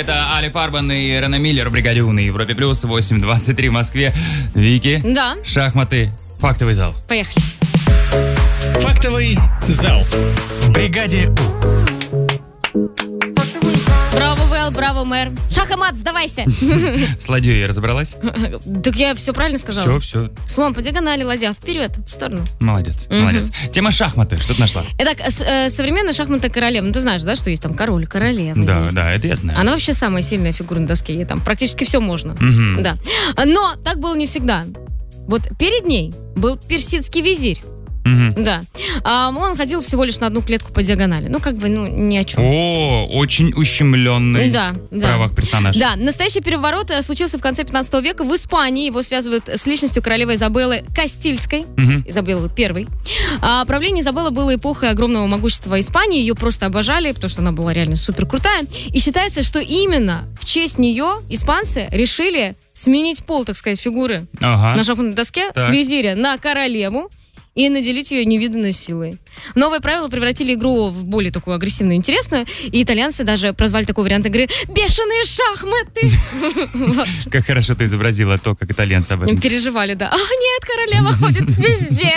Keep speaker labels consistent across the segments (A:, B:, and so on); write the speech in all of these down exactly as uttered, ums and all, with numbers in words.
A: это Али Фарбан и Рене Миллер в бригаде У на Европе Плюс, восемь двадцать три в Москве. Вики.
B: Да.
A: Шахматы. Фактовый зал.
B: Поехали.
C: Фактовый зал в бригаде У.
B: Браво, Вэл, браво, мэр. Шах и мат, сдавайся.
A: С ладьей разобралась?
B: Так я все правильно сказала?
A: Все, все.
B: Слон по диагонали, ладья вперед, в сторону.
A: Молодец,
B: Мгм.
A: молодец. Тема шахматы. Что ты нашла?
B: Итак, с- э, современная шахматная королева. Ну, ты знаешь, да, что есть там король, королева.
A: Да,
B: есть.
A: да, это я знаю.
B: Она вообще самая сильная фигура на доске. Ей там практически все можно.
A: Мгм.
B: Да. Но так было не всегда. Вот перед ней был персидский визирь.
A: Мгм.
B: Да. А, он ходил всего лишь на одну клетку по диагонали. Ну, как бы, ну, ни о чем.
A: О, очень ущемленный
B: Да,
A: в
B: да.
A: правах персонаж.
B: Да, настоящий переворот э, случился в конце пятнадцатого века в Испании. Его связывают с личностью королевы Изабеллы Кастильской.
A: Мгм.
B: Изабеллы первой. А правление Изабеллы было эпохой огромного могущества Испании. Ее просто обожали, потому что она была реально супер крутая. И считается, что именно в честь нее испанцы решили сменить пол, так сказать, фигуры
A: Ага.
B: на шахматной доске
A: Так.
B: с визиря на королеву и наделить ее невиданной силой. Новые правила превратили игру в более такую агрессивную и интересную, и итальянцы даже прозвали такой вариант игры «бешеные шахматы». Вот.
A: Как хорошо ты изобразила то, как итальянцы об этом.
B: Переживали, да. А, нет, королева ходит везде.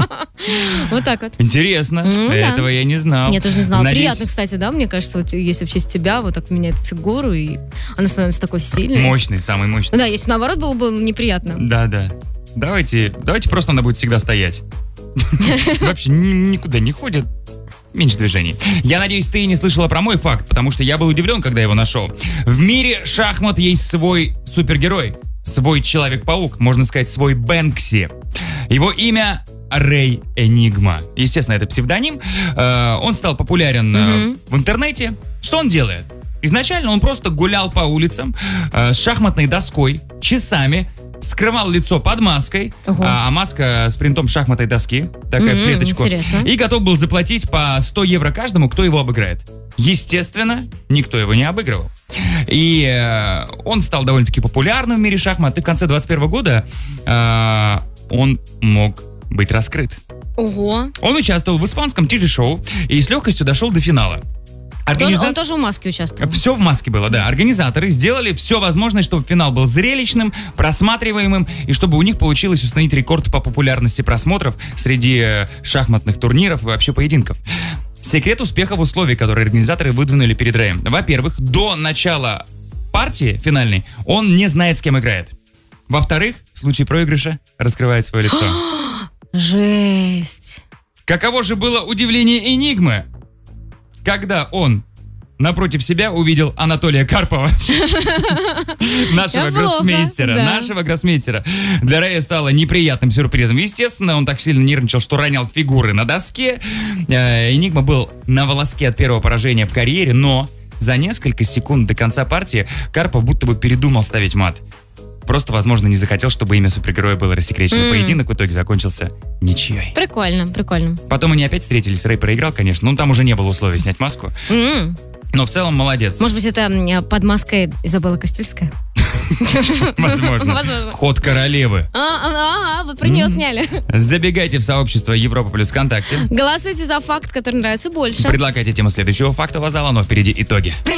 B: Вот так вот.
A: Интересно.
B: М, да.
A: Этого я не знал.
B: Я тоже не знала.
A: Надеюсь,
B: Приятно, кстати, да, мне кажется, вот если в честь тебя вот так меняет фигуру, и она становится такой сильной.
A: Мощный, самый мощный.
B: Да, если бы наоборот было бы неприятно.
A: Да, да. Давайте, давайте просто она будет всегда стоять. Вообще ни- никуда не ходит. Меньше движений. Я надеюсь, ты не слышала про мой факт, потому что я был удивлен, когда его нашел. В мире шахмат есть свой супергерой. Свой Человек-паук, можно сказать, свой Бэнкси. Его имя Рэй Энигма. Естественно, это псевдоним. Э, Он стал популярен э,
B: Мгм.
A: в интернете. Что он делает? Изначально он просто гулял по улицам э, с шахматной доской часами, скрывал лицо под маской,
B: Ого.
A: а, а маска с принтом шахматной доски, такая в
B: М,
A: клеточку,
B: интересно.
A: и готов был заплатить по сто евро каждому, кто его обыграет. Естественно, никто его не обыгрывал. И э, он стал довольно-таки популярным в мире шахмат, и в конце двадцать первого года э, он мог быть раскрыт.
B: Ого.
A: Он участвовал в испанском телешоу и с легкостью дошел до финала.
B: Тоже-
A: Организа-
B: Он тоже в маске участвовал.
A: Все в маске было, да. Организаторы сделали все возможное, чтобы финал был зрелищным, просматриваемым, и чтобы у них получилось установить рекорд по популярности просмотров среди э, шахматных турниров и вообще поединков. Секрет успеха в условиях, которые организаторы выдвинули перед Рэем. Во-первых, до начала партии финальной он не знает, с кем играет. Во-вторых, в случае проигрыша раскрывает свое лицо.
B: Жесть.
A: Каково же было удивление Энигмы, когда он напротив себя увидел Анатолия Карпова, нашего
B: Неплохо,
A: гроссмейстера,
B: да.
A: нашего гроссмейстера. Для Рэя стало неприятным сюрпризом. Естественно, он так сильно нервничал, что ронял фигуры на доске. Э, Энигма был на волоске от первого поражения в карьере, но за несколько секунд до конца партии Карпов будто бы передумал ставить мат. Просто, возможно, не захотел, чтобы имя супергероя было рассекречено.
B: М.
A: Поединок в итоге закончился ничьей.
B: Прикольно, прикольно.
A: Потом они опять встретились, Рэй проиграл, конечно, но там уже не было условий снять маску.
B: М.
A: Но в целом молодец.
B: Может быть, это м, под маской Изабелла Кастильская?
A: Возможно.
B: Возможно.
A: Ход королевы.
B: А, а, а, вот про нее
A: М.
B: сняли.
A: Забегайте в сообщество Европа плюс ВКонтакте.
B: Голосуйте за факт, который нравится больше.
A: Предлагайте тему следующего фактового зала, но впереди итоги.